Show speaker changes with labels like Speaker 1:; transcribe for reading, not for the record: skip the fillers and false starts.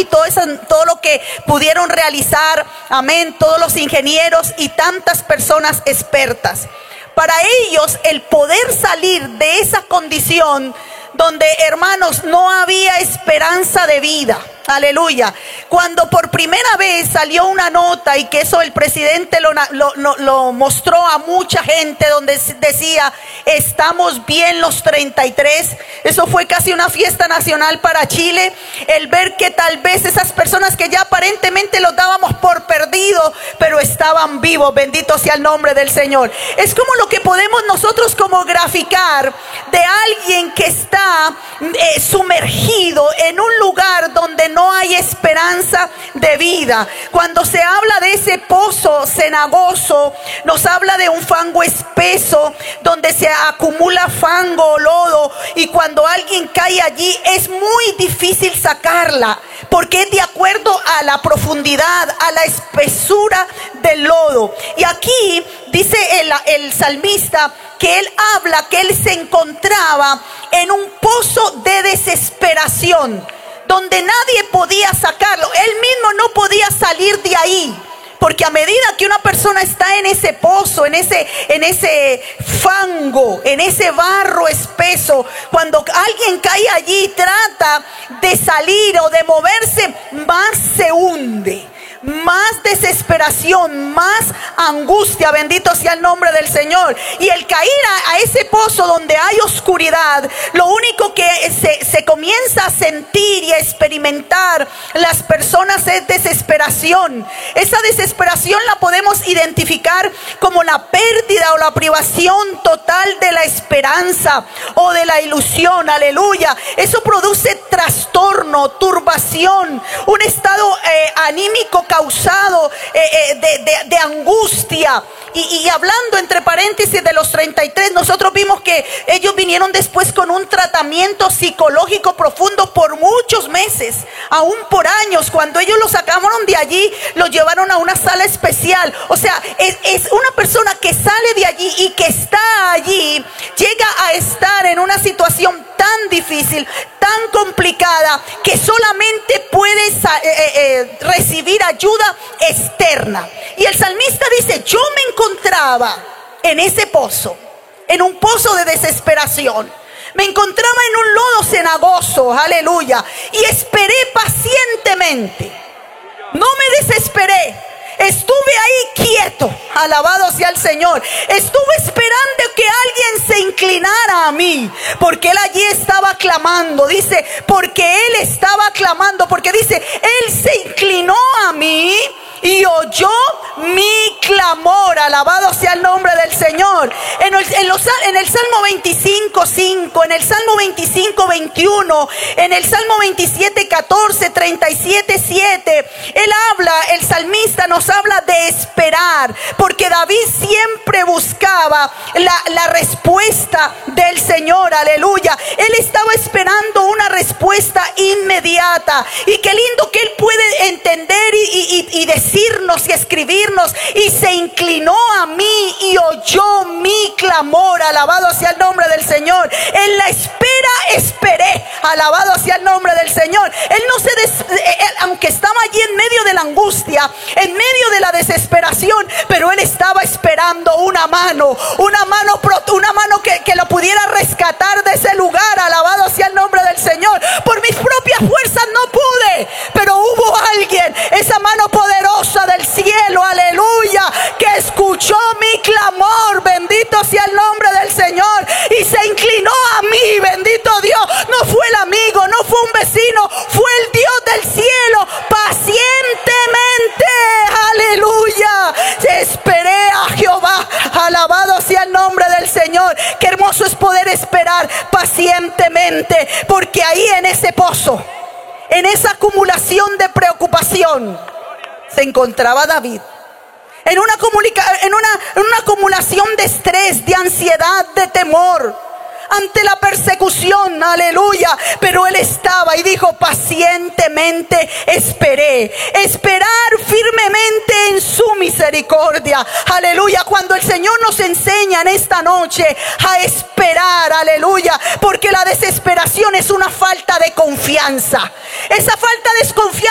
Speaker 1: allí, todo lo que pudieron realizar, amén, todos los ingenieros y tantas personas expertas. Para ellos el poder salir de esa condición donde, hermanos, no había esperanza de vida. Aleluya. Cuando por primera vez salió una nota, y que eso el presidente lo mostró a mucha gente, donde decía: estamos bien los 33. Eso fue casi una fiesta nacional para Chile. El ver que tal vez esas personas que ya aparentemente los dábamos por perdidos, pero estaban vivos. Bendito sea el nombre del Señor. Es como lo que podemos nosotros como graficar de alguien que está sumergido en un lugar donde no hay esperanza de vida. Cuando se habla de ese pozo cenagoso, nos habla de un fango espeso donde se acumula fango o lodo, y cuando alguien cae allí es muy difícil sacarla, porque es de acuerdo a la profundidad, a la espesura del lodo. Y aquí dice el salmista que él habla que él se encontraba en un pozo de desesperación, donde nadie podía sacarlo. Él mismo no podía salir de ahí, porque a medida que una persona está en ese pozo, en ese fango, en ese barro espeso, cuando alguien cae allí y trata de salir o de moverse, más se hunde. Más desesperación, más angustia. Bendito sea el nombre del Señor. Y el caer a ese pozo donde hay oscuridad, lo único que se comienza a sentir y a experimentar las personas es desesperación. Esa desesperación la podemos identificar como la pérdida o la privación total de la esperanza o de la ilusión. Aleluya. Eso produce trastorno, turbación, un estado anímico causado de angustia. Y hablando entre paréntesis de los 33, nosotros vimos que ellos vinieron después con un tratamiento psicológico profundo por muchos meses, aún por años. Cuando ellos lo sacaron de allí, lo llevaron a una sala especial. O sea, es una persona que sale de allí y que está allí, llega a estar en una situación tan difícil, tan complicada, que solamente puede recibir ayuda externa. Y el salmista dice: yo me encontraba en ese pozo, en un pozo de desesperación. Me encontraba en un lodo cenagoso, aleluya, y esperé pacientemente. No me desesperé. Estuve ahí quieto, alabado sea el Señor. Estuve esperando que alguien se inclinara a mí, porque él allí estaba clamando. Dice, porque él estaba clamando, porque dice, él se inclinó a mí y oyó mi clamor. Alabado sea el nombre del Señor. En el Salmo 25:5, en el Salmo 25:21, en el Salmo 27:14, 37:7, él habla, el salmista nos habla de esperar, porque David siempre buscaba la respuesta del Señor. Aleluya. Él estaba esperando una respuesta inmediata. Y qué lindo que él puede entender y decirnos y escribirnos: y se inclinó a mí y oyó mi clamor. Alabado sea el nombre del Señor. En la espera esperé. Alabado sea el nombre del Señor. Él no aunque estaba allí en medio de la angustia, en medio de la desesperación, pero él estaba esperando una mano que lo pudiera rescatar de ese lugar. Alabado sea el nombre del Señor. Por mis propias fuerzas no pude, pero hubo alguien, esa mano poderosa del cielo, aleluya, que escuchó mi clamor. Bendito sea el nombre del Señor, y se inclinó a mí. Bendito Dios. No fue el amigo, no fue un vecino, fue el Dios del cielo. Pacientemente, aleluya, esperé a Jehová. Alabado sea el nombre del Señor. Qué hermoso es poder esperar pacientemente, porque ahí en ese pozo, en esa acumulación de preocupación, se encontraba David. En una acumulación de estrés, de ansiedad, de temor ante la persecución, aleluya. Pero él estaba y dijo: pacientemente esperé. Esperar firmemente en su misericordia, aleluya. Cuando el Señor nos enseña en esta noche a esperar, aleluya, porque la desesperación es una falta de confianza. Esa falta de confianza